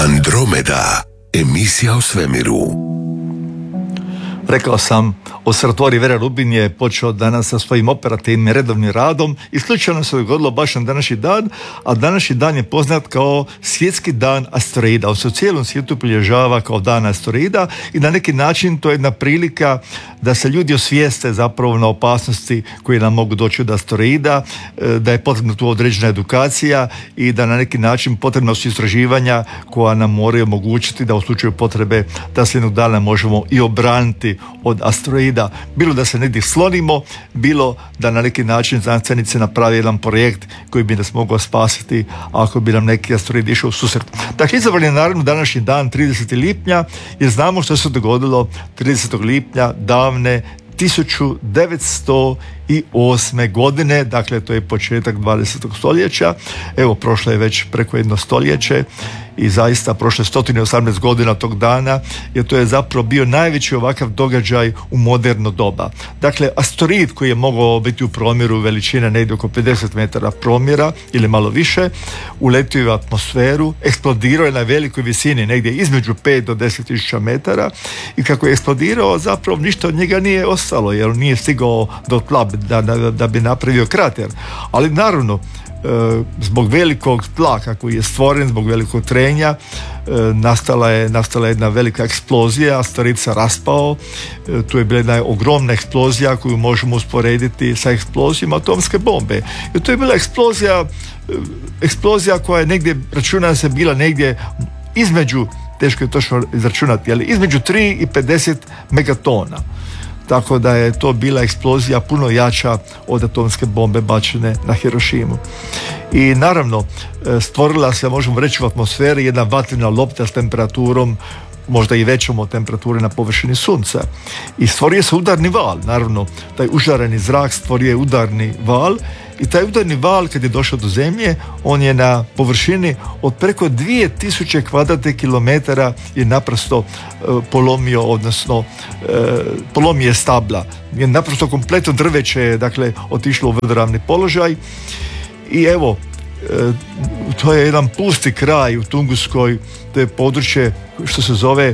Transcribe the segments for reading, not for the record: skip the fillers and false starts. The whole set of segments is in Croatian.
Andromeda, emisija o svemiru. Rekao sam, Observatorij Vera Rubin je počeo danas sa svojim operativnim redovnim radom i slučajno se dogodilo baš na današnji dan, a današnji dan je poznat kao Svjetski dan asteroida. On se u cijelom svijetu obilježava kao dan asteroida i na neki način to je jedna prilika da se ljudi osvijeste zapravo na opasnosti koje nam mogu doći od asteroida, da je potrebna tu određena edukacija i da na neki način potrebna su istraživanja koja nam moraju omogućiti da u slučaju potrebe da se jednog dana možemo i obraniti od asteroida. Bilo da se negdje slonimo, bilo da na neki način znanstvenici napravi jedan projekt koji bi nas mogao spasiti ako bi nam neki asteroid išao u susret. Dakle, izabran je naravno današnji dan 30. lipnja jer znamo što se dogodilo 30. lipnja davne 1908. godine, dakle to je početak 20. stoljeća. Evo, prošlo je već preko jedno stoljeće i zaista prošle 118 godina tog dana, jer to je zapravo bio najveći ovakav događaj u moderno doba. Dakle, asteroid koji je mogao biti u promjeru veličine negdje oko 50 metara promjera ili malo više, uletio je u atmosferu, eksplodirao je na velikoj visini, negdje između 5 do 10 tisuća metara, i kako je eksplodirao, zapravo ništa od njega nije ostalo, jer on nije stigao do tla da bi napravio krater. Ali naravno, zbog velikog tlaka koji je stvoren, zbog velikog trenja, nastala je jedna velika eksplozija, asteroid se raspao. Tu je bila jedna ogromna eksplozija koju možemo usporediti sa eksplozijom atomske bombe. I to je bila eksplozija koja je negdje, računa se, bila negdje između, teško je točno izračunati, ali između 3 i 50 megatona. Tako da je to bila eksplozija puno jača od atomske bombe bačene na Hirošimu. I naravno, stvorila se, možemo reći, u atmosferi jedna vatrena lopta s temperaturom možda i većom od temperature na površini Sunca. I stvorio se udarni val. Naravno, taj užareni zrak stvorio je udarni val i taj udarni val, kad je došao do zemlje, on je na površini od preko 2000 kvadratnih kilometara je naprosto polomio, odnosno polomio stabla. Je naprosto kompletno drveće je, dakle, otišlo u vodoravni položaj i evo, to je jedan pusti kraj u Tunguskoj, to je područje što se zove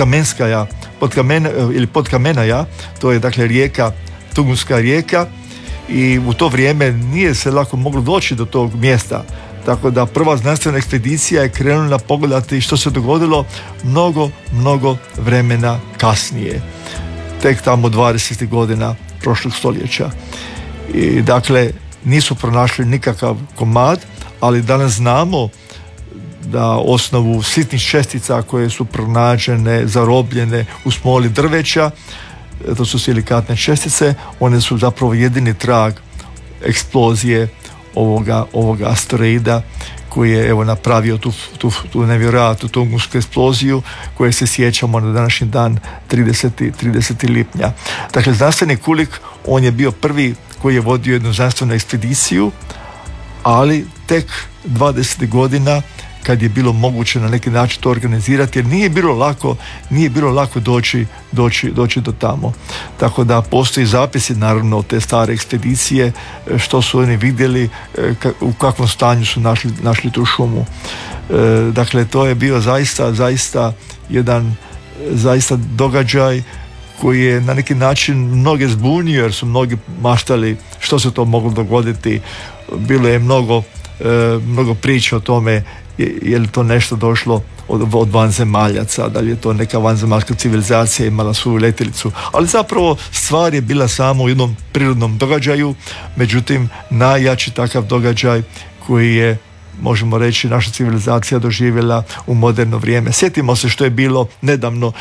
Podkamenaja, to je dakle rijeka, Tunguska rijeka, i u to vrijeme nije se lako moglo doći do tog mjesta, tako da prva znanstvena ekspedicija je krenula pogledati što se dogodilo mnogo vremena kasnije, tek tamo 20. godina prošlog stoljeća. I dakle, nisu pronašli nikakav komad, ali danas znamo da osnovu sitnih čestica koje su pronađene, zarobljene u smoli drveća, to su silikatne čestice, one su zapravo jedini trag eksplozije ovoga asteroida koji je, evo, napravio tu nevjerojatnu tungusku eksploziju koje se sjećamo na današnji dan 30. lipnja. Dakle, znanstvenik Kulik, on je bio prvi koji je vodio jednu znanstvenu ekspediciju, ali tek 20 godina kad je bilo moguće na neki način to organizirati, jer nije bilo lako doći do tamo. Tako da postoji zapisi, naravno, od te stare ekspedicije, što su oni vidjeli, u kakvom stanju su našli tu šumu. Dakle, to je bio zaista jedan događaj koji je na neki način mnoge zbunio, jer su mnogi maštali što se to moglo dogoditi. Bilo je mnogo priča o tome je li to nešto došlo od vanzemaljaca, da li je to neka vanzemaljska civilizacija imala svoju letjelicu, ali zapravo stvar je bila samo u jednom prirodnom događaju. Međutim, najjači takav događaj koji je, možemo reći, naša civilizacija doživjela u moderno vrijeme. Sjetimo se što je bilo nedavno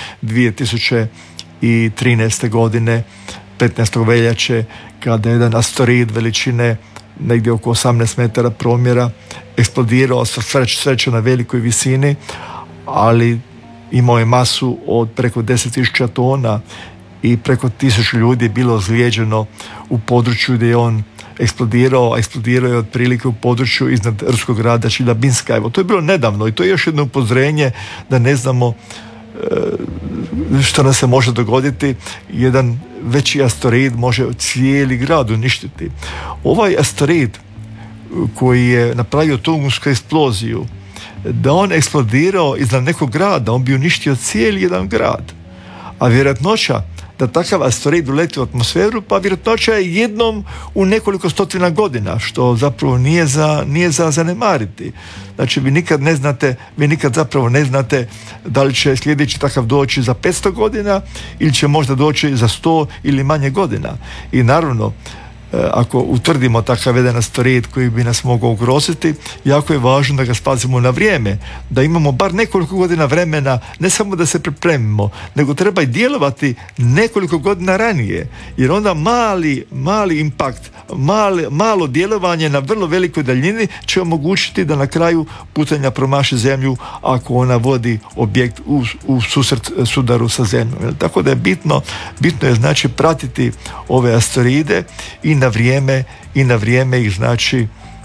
2013. godine 15. veljače, kada je jedan asteroid veličine negdje oko 18 metara promjera eksplodirao, sreće na velikoj visini, ali imao je masu od preko 10.000 tona i preko 1000 ljudi je bilo ozlijeđeno u području gdje je on eksplodirao je otprilike u području iznad ruskog grada Čeljabinska. Evo, to je bilo nedavno i to je još jedno upozorenje da ne znamo što nam se može dogoditi. Jedan veći asteroid može cijeli grad uništiti. Ovaj asteroid koji je napravio tungusku eksploziju da on eksplodirao iznad nekog grada, on bi uništio cijeli jedan grad. A vjerojatnoća da takav asteroid uleti u atmosferu, pa vjerojatnoća je jednom u nekoliko stotina godina, što zapravo nije za zanemariti. Znači, vi nikad zapravo ne znate da li će sljedeći takav doći za 500 godina ili će možda doći za 100 ili manje godina. I naravno, ako utvrdimo takav jedan asteroid koji bi nas mogao ugroziti, jako je važno da ga spazimo na vrijeme, da imamo bar nekoliko godina vremena, ne samo da se pripremimo, nego treba i djelovati nekoliko godina ranije, jer onda mali impakt, malo djelovanje na vrlo velikoj daljini će omogućiti da na kraju putenja promaši Zemlju ako ona vodi objekt u susret sudaru sa Zemljom. Tako da je bitno je znači pratiti ove asteroide i na vrijeme ih znači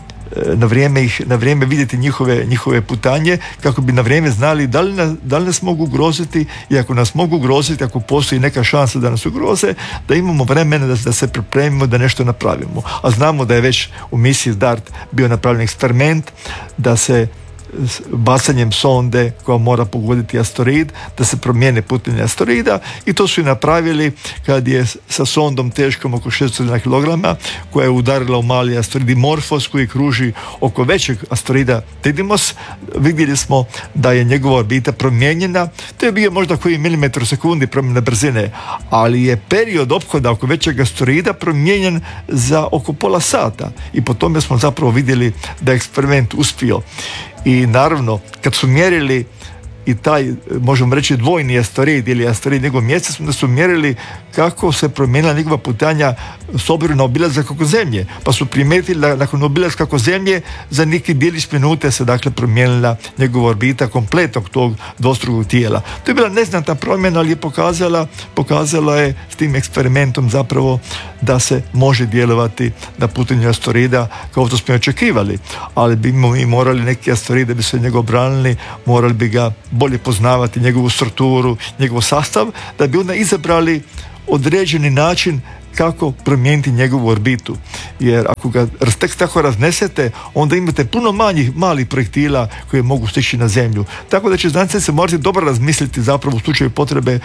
na vrijeme vidjeti njihove putanje, kako bi na vrijeme znali da li nas mogu ugroziti, i ako nas mogu ugroziti, ako postoji neka šansa da nas ugroze, da imamo vremena da se pripremimo, da nešto napravimo. A znamo da je već u misiji DART bio napravljen eksperiment da se bacanjem sonde koja mora pogoditi asteroid, da se promijene putenje asteroida, i to su i napravili kad je sa sondom teškom oko 600 kg, koja je udarila u mali asteroid Dimorphos koji kruži oko većeg asteroida Didymos. Vidjeli smo da je njegova orbita promijenjena. To je bio možda koji milimetar u sekundi promjena brzine, ali je period ophoda oko većeg asteroida promijenjen za oko pola sata, i po tome smo zapravo vidjeli da je eksperiment uspio. I naravno, kad su mjerili i taj, možemo reći, dvojni asteroid ili asteroid njegov mjesec, onda su mjerili kako se promijenila njegova putanja s obzirom na obilazak oko Zemlje. Pa su primijetili da nakon obilaska oko Zemlje za neki djelić minute se dakle promijenila njegova orbita kompletnog tog dvostrukog tijela. To je bila neznatna promjena, ali je pokazala je s tim eksperimentom zapravo da se može djelovati na putanju asteroida kao što smo očekivali. Ali bi mi morali neki asteroid, da bi se njega obranili, morali bi ga bolje poznavati, njegovu strukturu, njegov sastav, da bi onda izabrali određeni način kako promijeniti njegovu orbitu. Jer ako ga tek tako raznesete, onda imate puno malih projektila koje mogu stići na Zemlju. Tako da će znanstvenici morati dobro razmisliti zapravo u slučaju potrebe,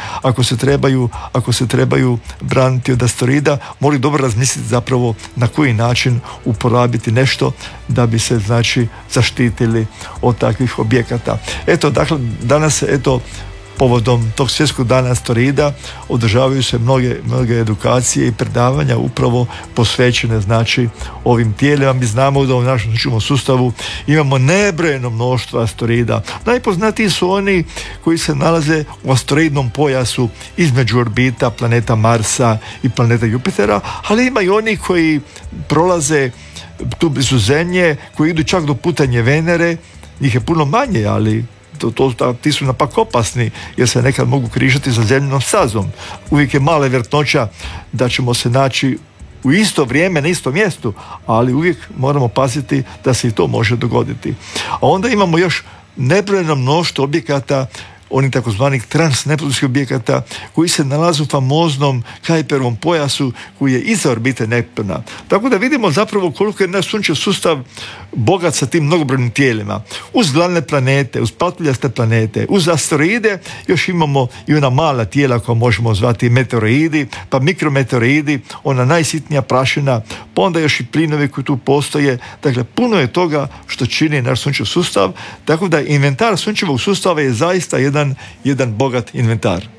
ako se trebaju braniti od asteroida, moraju dobro razmisliti zapravo na koji način uporabiti nešto da bi se znači zaštitili od takvih objekata. Eto, dakle, danas povodom tog svjetskog dana asteroida održavaju se mnoge edukacije i predavanja upravo posvećene znači ovim tijelima. Mi znamo da u našem sunčevom sustavu imamo nebrojeno mnoštvo asteroida. Najpoznatiji su oni koji se nalaze u asteroidnom pojasu između orbita planeta Marsa i planeta Jupitera, ali ima i oni koji prolaze tu blizu Zemlje, koji idu čak do putanje Venere. Njih je puno manje, ali ti su napak opasni, jer se nekad mogu križati za zemljanom stazom. Uvijek je mala vjerojatnoća da ćemo se naći u isto vrijeme na istom mjestu, ali uvijek moramo paziti da se i to može dogoditi. A onda imamo još nebrojeno mnoštvo objekata, onih takozvanih transneptunskih objekata koji se nalaze u famoznom Kuiperovom pojasu koji je iza orbite Neptuna. Tako da vidimo zapravo koliko je naš sunčev sustav bogat sa tim mnogobrojnim tijelima. Uz glavne planete, uz patuljaste planete, uz asteroide još imamo i ona mala tijela koja možemo zvati meteoroidi, pa mikrometeoroidi, ona najsitnija prašina, pa onda još i plinovi koji tu postoje. Dakle, puno je toga što čini naš sunčev sustav, tako da inventar sunčevog sustava je zaista jedan bogat inventar.